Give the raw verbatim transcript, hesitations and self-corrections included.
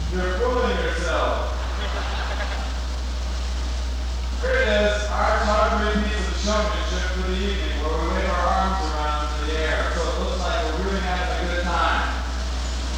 You're fooling yourself. Here it is, our top three piece of showmanship for the evening.